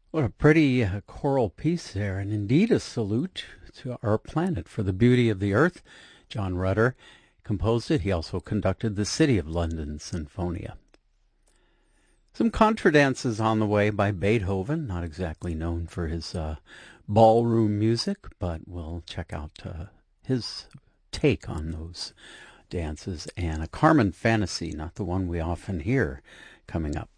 What a pretty choral piece there, and indeed a salute to our planet for the beauty of the earth. John Rutter composed it. He also conducted the City of London Sinfonia. Some contradances on the way by Beethoven, not exactly known for his ballroom music, but we'll check out his take on those dances, and a Carmen fantasy, not the one we often hear, coming up.